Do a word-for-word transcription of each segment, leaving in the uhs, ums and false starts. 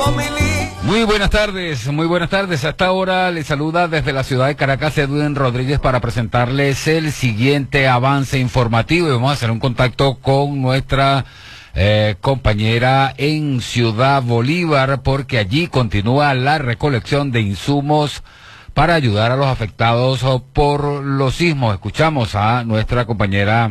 Muy buenas tardes, muy buenas tardes. A esta hora les saluda desde la ciudad de Caracas Edwin Rodríguez para presentarles el siguiente avance informativo y vamos a hacer un contacto con nuestra eh, compañera en Ciudad Bolívar porque allí continúa la recolección de insumos para ayudar a los afectados por los sismos. Escuchamos a nuestra compañera.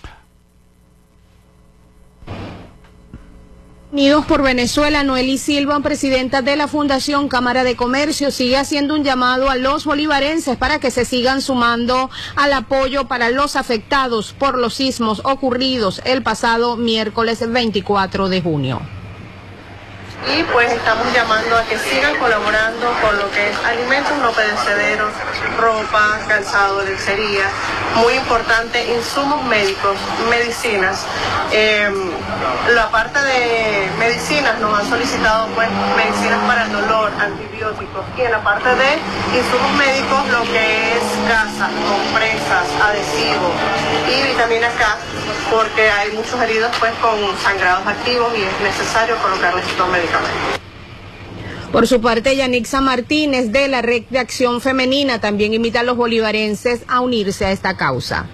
Unidos por Venezuela, Noely Silva, presidenta de la Fundación Cámara de Comercio, sigue haciendo un llamado a los bolivarenses para que se sigan sumando al apoyo para los afectados por los sismos ocurridos el pasado miércoles veinticuatro de junio. Y pues estamos llamando a que sigan colaborando con lo que es alimentos no perecederos, ropa, calzado, lencería, muy importante, insumos médicos, medicinas. Eh, la parte de medicinas nos han solicitado pues medicinas para el dolor, antibióticos, y en la parte de insumos médicos lo que es gasas, compresas, adhesivos y vitamina K, porque hay muchos heridos pues con sangrados activos y es necesario colocarles estos medicamentos. Por su parte, Yanixa Martínez de la Red de Acción Femenina también invita a los bolivarenses a unirse a esta causa.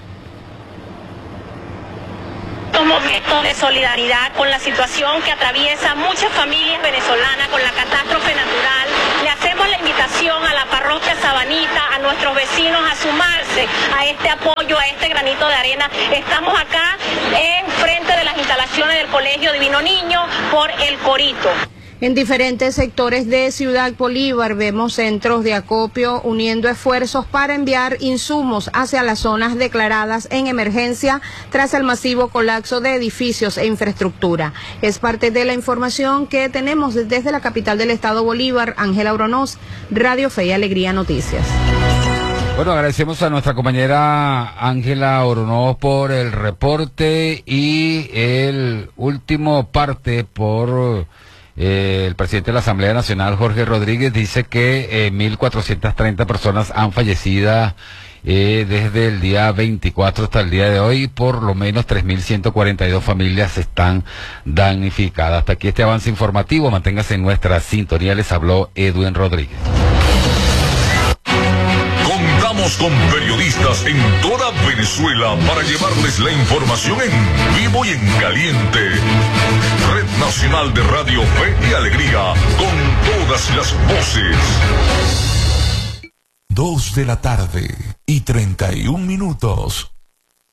Un momento de solidaridad con la situación que atraviesa muchas familias venezolanas con la catástrofe natural. Le hacemos la invitación a la parroquia Sabanita, a nuestros vecinos a sumarse a este apoyo, a este granito de arena. Estamos acá en frente de las instalaciones del Colegio Divino Niño por El Corito. En diferentes sectores de Ciudad Bolívar vemos centros de acopio uniendo esfuerzos para enviar insumos hacia las zonas declaradas en emergencia tras el masivo colapso de edificios e infraestructura. Es parte de la información que tenemos desde la capital del estado Bolívar. Ángela Oronoz, Radio Fe y Alegría Noticias. Bueno, agradecemos a nuestra compañera Ángela Oronoz por el reporte y el último parte por... Eh, el presidente de la Asamblea Nacional, Jorge Rodríguez, dice que eh, mil cuatrocientas treinta personas han fallecido eh, desde el día veinticuatro hasta el día de hoy. Por lo menos tres mil ciento cuarenta y dos familias están damnificadas. Hasta aquí este avance informativo. Manténgase en nuestra sintonía. Les habló Edwin Rodríguez. Contamos con periodistas en toda Venezuela para llevarles la información en vivo y en caliente. Red Nacional de Radio Fe y Alegría, con todas las voces. Dos de la tarde y treinta y un minutos.